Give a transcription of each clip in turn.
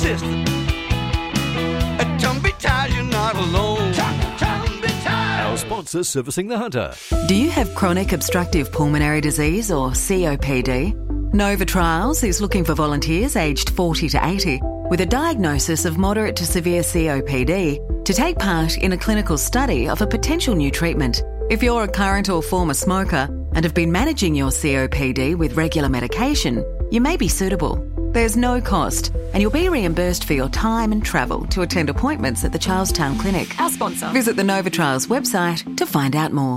system. Don't be tired, you're not alone. Don't be tired. Our sponsor, Servicing the Hunter. Do you have chronic obstructive pulmonary disease or COPD? Nova Trials is looking for volunteers aged 40 to 80 with a diagnosis of moderate to severe COPD to take part in a clinical study of a potential new treatment. If you're a current or former smoker and have been managing your COPD with regular medication, you may be suitable. There's no cost, and you'll be reimbursed for your time and travel to attend appointments at the Charlestown Clinic. Our sponsor. Visit the Nova Trials website to find out more.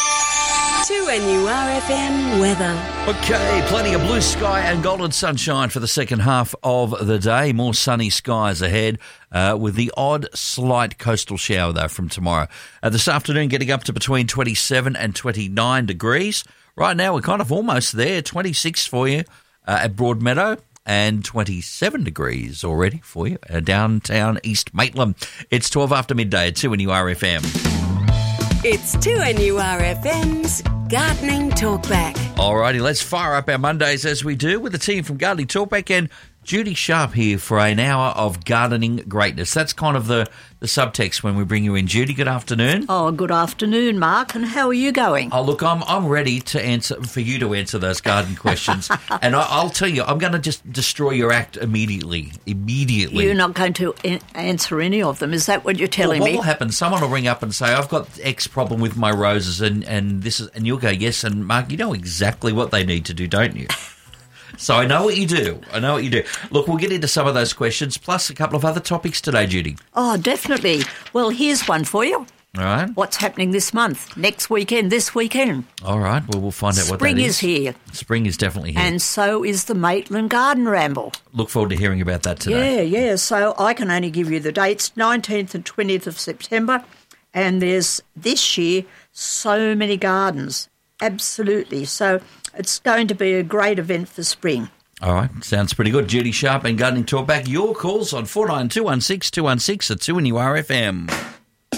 2NURFM weather. Okay, plenty of blue sky and golden sunshine for the second half of the day. More sunny skies ahead with the odd slight coastal shower, though, from tomorrow. This afternoon, getting up to between 27 and 29 degrees. Right now, we're kind of almost there. 26 for you at Broadmeadow. And 27 degrees already for you downtown East Maitland. It's 12 after midday at 2NURFM. It's 2NURFM's Gardening Talkback. Alrighty, let's fire up our Mondays as we do with the team from Gardening Talkback and Judy Sharp here for an hour of gardening greatness. That's kind of the subtext when we bring you in. Judy, good afternoon. Oh, good afternoon, Mark, and how are you going? Oh, look, I'm ready to answer for you to answer those garden questions, and I'll tell you, I'm going to just destroy your act immediately. You're not going to answer any of them. Is that what you're telling me? me? What will happen? Someone will ring up and say, "I've got X problem with my roses," and this is, and you'll go, "Yes," and Mark, you know exactly what they need to do, don't you? So I know what you do. Look, we'll get into some of those questions, plus a couple of other topics today, Judy. Oh, definitely. Well, here's one for you. All right. What's happening this month, next weekend, this weekend? All right. Well, we'll find out what that is. Spring is here. Spring is definitely here. And so is the Maitland Garden Ramble. Look forward to hearing about that today. Yeah. So I can only give you the dates, 19th and 20th of September. And there's, this year, so many gardens. Absolutely. So it's going to be a great event for spring. All right. Sounds pretty good. Judy Sharp and Gardening Talkback. Your calls on 49216216 at 2NURFM.